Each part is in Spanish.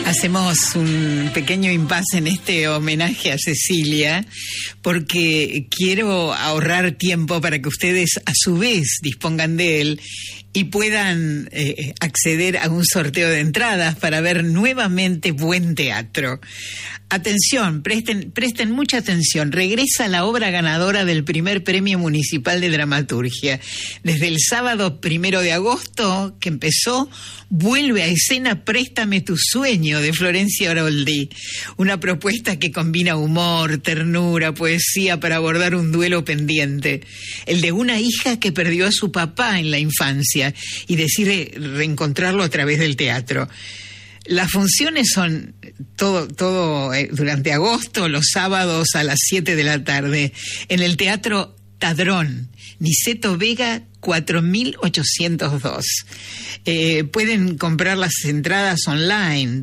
Hacemos un pequeño impasse en este homenaje a Cecilia porque quiero ahorrar tiempo para que ustedes a su vez dispongan de él y puedan acceder a un sorteo de entradas para ver nuevamente buen teatro. Atención, presten mucha atención. Regresa la obra ganadora del primer Premio Municipal de Dramaturgia. Desde el sábado 1 de agosto, que empezó, vuelve a escena Préstame tu sueño, de Florencia Aroldi. Una propuesta que combina humor, ternura, poesía para abordar un duelo pendiente. El de una hija que perdió a su papá en la infancia y decide reencontrarlo a través del teatro. Las funciones son todo durante agosto, los sábados a las 7 de la tarde, en el Teatro Tadrón, Niceto Vega 4802. Pueden comprar las entradas online,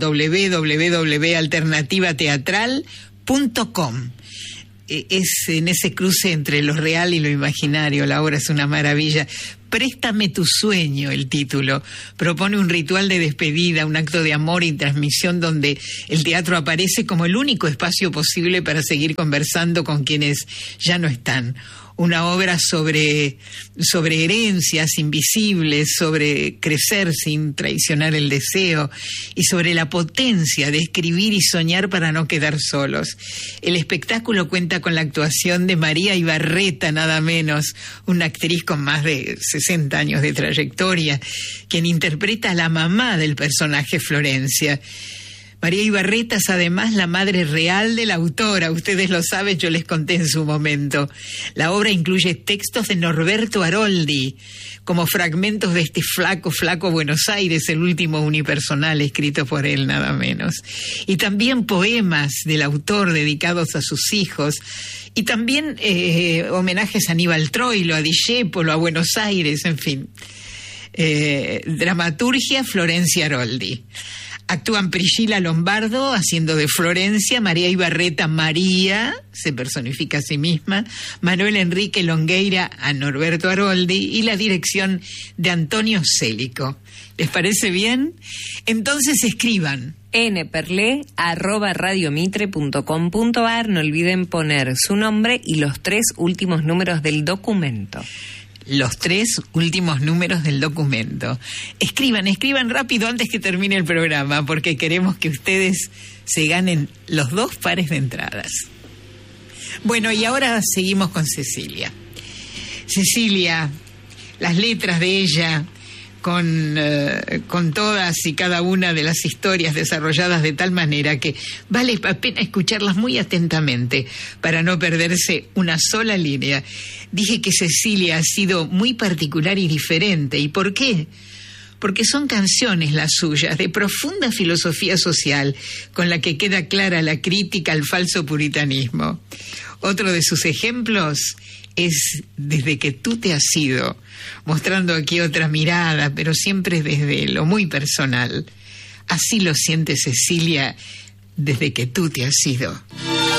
www.alternativateatral.com. Es en ese cruce entre lo real y lo imaginario. La obra es una maravilla. Préstame tu sueño, el título. Propone un ritual de despedida, un acto de amor y transmisión donde el teatro aparece como el único espacio posible para seguir conversando con quienes ya no están. Una obra sobre herencias invisibles, sobre crecer sin traicionar el deseo y sobre la potencia de escribir y soñar para no quedar solos. El espectáculo cuenta con la actuación de María Ibarreta, nada menos, una actriz con más de 60 años de trayectoria, quien interpreta a la mamá del personaje Florencia. María Ibarreta es además la madre real de la autora, ustedes lo saben, yo les conté en su momento. La obra incluye textos de Norberto Aroldi, como fragmentos de este flaco Buenos Aires, el último unipersonal escrito por él nada menos. Y también poemas del autor dedicados a sus hijos, y también homenajes a Aníbal Troilo, a Discépolo, a Buenos Aires, en fin. Dramaturgia Florencia Aroldi. Actúan Priscila Lombardo haciendo de Florencia, María Ibarreta María, se personifica a sí misma, Manuel Enrique Longueira a Norberto Aroldi y la dirección de Antonio Célico. ¿Les parece bien? Entonces escriban nperle@radiomitre.com.ar. No olviden poner su nombre y los 3 últimos números del documento. Los 3 últimos números del documento. Escriban rápido antes que termine el programa, porque queremos que ustedes se ganen los 2 pares de entradas. Bueno, y ahora seguimos con Cecilia. Cecilia, las letras de ella, con todas y cada una de las historias desarrolladas de tal manera que vale la pena escucharlas muy atentamente para no perderse una sola línea. Dije que Cecilia ha sido muy particular y diferente. ¿Y por qué? Porque son canciones las suyas, de profunda filosofía social, con la que queda clara la crítica al falso puritanismo. Otro de sus ejemplos es Desde que tú te has ido, mostrando aquí otra mirada, pero siempre desde lo muy personal. Así lo siente Cecilia desde que tú te has ido.